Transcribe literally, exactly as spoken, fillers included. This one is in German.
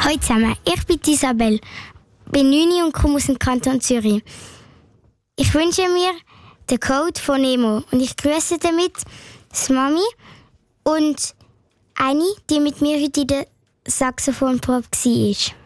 Hallo zusammen, ich bin Isabel, bin neun und komme aus dem Kanton Zürich. Ich wünsche mir den Code von Nemo und ich grüße damit das Mami und eine, die mit mir heute in der Saxophonprobe war.